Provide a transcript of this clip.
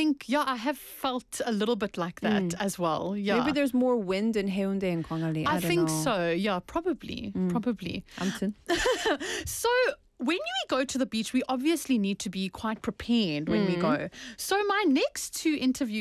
think, I have felt a little bit like that as well. Yeah. Maybe there's more wind in Haeundae and Gwangalli. I don't think know. so. Yeah, probably. 아무튼. So when we go to the beach, we obviously need to be quite prepared when we go. So my next two interviews